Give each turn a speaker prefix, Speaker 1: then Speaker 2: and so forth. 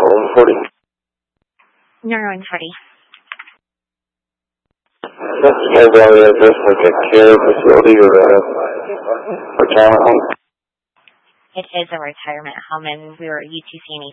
Speaker 1: 140.
Speaker 2: Number 140.
Speaker 1: That's the Sky Valley address, like a care facility or a retirement home?
Speaker 2: It is a retirement home, and we were UTC